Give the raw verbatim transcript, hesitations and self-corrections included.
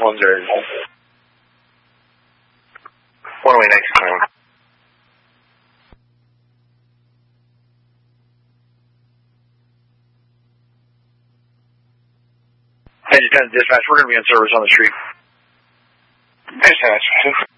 One zero. One way next time. Engine ten dispatch, we're going to be in service on the street. Dispatch.